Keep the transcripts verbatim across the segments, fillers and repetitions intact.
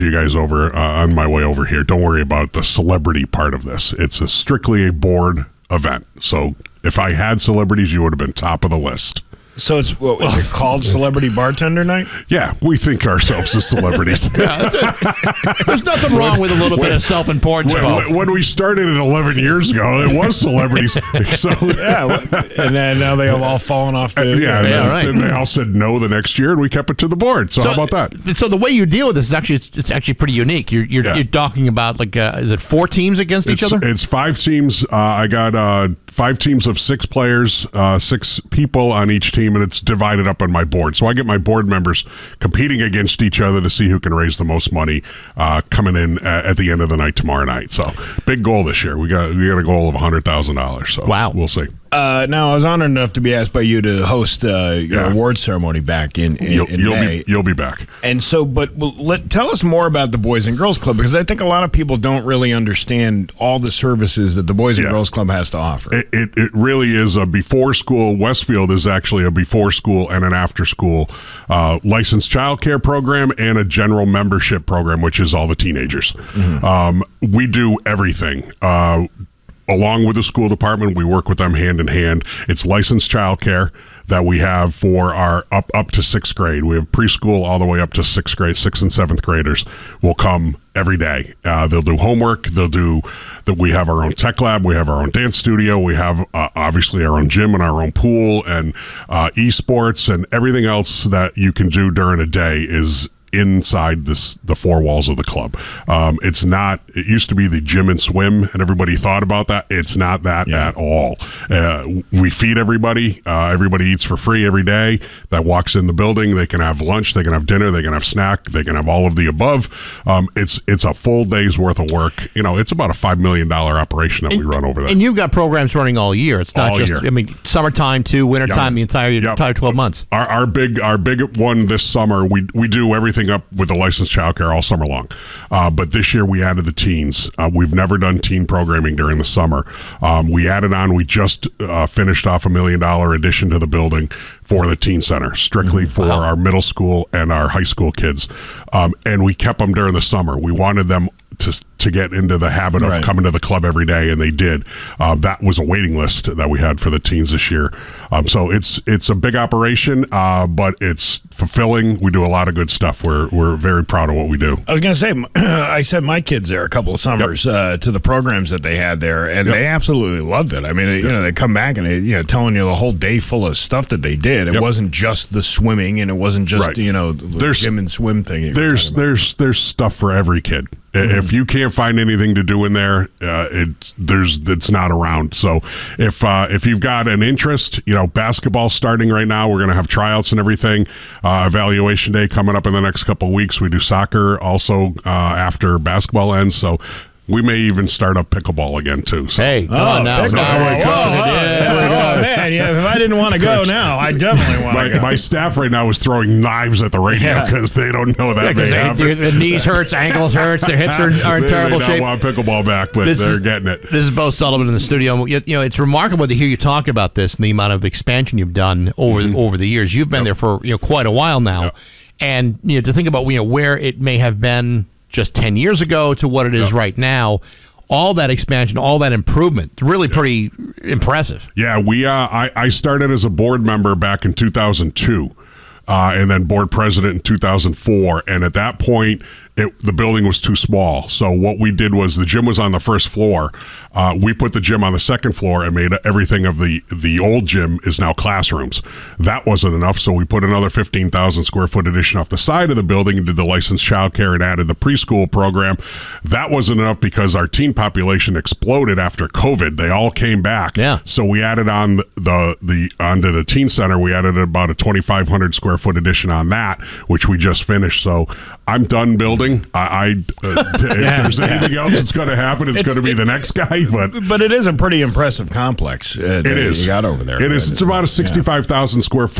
you guys over uh, on my way over here. Don't worry about the celebrity part of this. It's a strictly a board event. So if I had celebrities, you would have been top of the list. So it's what is it called Celebrity Bartender Night? Yeah, we think ourselves as celebrities. Yeah, there's nothing wrong with a little when, bit of self-importance. When, when we started it eleven years ago, it was celebrities. So yeah, and then now they have all fallen off the. Yeah, yeah, and then, right. then they all said no the next year, and we kept it to the board. So, so how about that? So the way you deal with this is actually it's, it's actually pretty unique. You're you're, yeah. you're talking about like uh, is it four teams against it's, each other? It's five teams. Uh, I got uh, five teams of six players, uh, six people on each team, and it's divided up on my board. So I get my board members competing against each other to see who can raise the most money uh, coming in at, at the end of the night tomorrow night. So big goal this year. We got we got a goal of one hundred thousand dollars. So wow. We'll see. Uh, now, I was honored enough to be asked by you to host uh, your yeah. award ceremony back in, in, you'll, in you'll May. Be, you'll be back. And so, but well, let, tell us more about the Boys and Girls Club, because I think a lot of people don't really understand all the services that the Boys and yeah. Girls Club has to offer. It, it, it really is a before school. Westfield is actually a before school and an after school uh, licensed childcare program and a general membership program, which is all the teenagers. Mm-hmm. Um, we do everything. Uh, Along with the school department, we work with them hand in hand. It's licensed childcare that we have for our up up to sixth grade. We have preschool all the way up to sixth grade. Sixth and seventh graders will come every day. Uh, they'll do homework. They'll do that. We have our own tech lab. We have our own dance studio. We have uh, obviously our own gym and our own pool and uh, esports and everything else that you can do during a day is inside this the four walls of the club. Um, it's not, it used to be the gym and swim, and everybody thought about that. It's not that yeah. at all. Uh, we feed everybody. Uh, everybody eats for free every day that walks in the building. They can have lunch, they can have dinner, they can have snack, they can have all of the above. Um, it's it's a full day's worth of work. You know, it's about a five million dollars operation that and, we run over there. And you've got programs running all year. It's not all just, year. I mean, summertime to wintertime, yep. the entire yep. entire twelve months. Our, our big our big one this summer, we we do everything up with the licensed childcare all summer long. Uh, but this year we added the teens. Uh, we've never done teen programming during the summer. Um, we added on, we just uh, finished off a million dollar addition to the building for the teen center, strictly for wow. our middle school and our high school kids. Um, and we kept them during the summer. We wanted them to to get into the habit of right. coming to the club every day, and they did. Uh, that was a waiting list that we had for the teens this year. Um, so it's it's a big operation, uh, but it's fulfilling. We do a lot of good stuff. We're we're very proud of what we do. I was going to say, I sent my kids there a couple of summers yep. uh, to the programs that they had there, and yep. they absolutely loved it. I mean, yep. you know, they come back and they you know telling you the whole day full of stuff that they did. It yep. wasn't just the swimming, and it wasn't just right. you know the there's, gym and swim thing. There's there's there's stuff for every kid. Mm-hmm. If you can't find anything to do in there, uh, it's there's it's not around. So if uh, if you've got an interest, you know, basketball's starting right now. We're going to have tryouts and everything. Uh, evaluation day coming up in the next couple of weeks. We do soccer also uh, after basketball ends. So we may even start up pickleball again too. So. Hey, come oh, on now! Now we're coming. Yeah, oh, man, yeah. If I didn't want to go now, I definitely want my, to go. My staff right now is throwing knives at the radio because yeah. they don't know that yeah, may happen. The knees hurts, ankles hurts, their hips are, are in they terrible may not shape. Want pickleball back, but this they're is, getting it. This is Bo Sullivan in the studio. You know, it's remarkable to hear you talk about this and the amount of expansion you've done over mm-hmm. over the years. You've been yep. there for you know quite a while now, yep. and you know to think about you know where it may have been just ten years ago to what it is yep. right now. All that expansion, all that improvement, really yeah. pretty impressive. Yeah, we. Uh, I, I started as a board member back in two thousand two, uh, and then board president in two thousand four. And at that point, it, the building was too small. So what we did was the gym was on the first floor. Uh, we put the gym on the second floor and made everything of the the old gym is now classrooms. That wasn't enough, so we put another fifteen thousand square foot addition off the side of the building and did the licensed childcare and added the preschool program. That wasn't enough because our teen population exploded after COVID. They all came back. Yeah. So we added on the the, the onto the teen center. We added about a twenty-five hundred square foot addition on that, which we just finished. So I'm done building. I, I uh, if yeah. there's anything else that's going to happen, it's, it's going to be the next guy. But but it is a pretty impressive complex. Uh, it is. You got over there. It is. It's about a sixty-five thousand yeah. square foot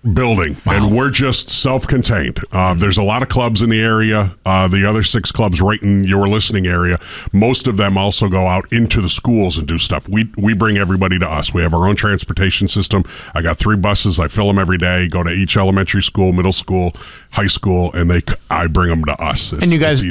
building, wow. and we're just self-contained. Uh, there's a lot of clubs in the area. Uh, the other six clubs right in your listening area, most of them also go out into the schools and do stuff. We we bring everybody to us. We have our own transportation system. I got three buses. I fill them every day. Go to each elementary school, middle school, high school, and they I bring them to us. It's, and you guys,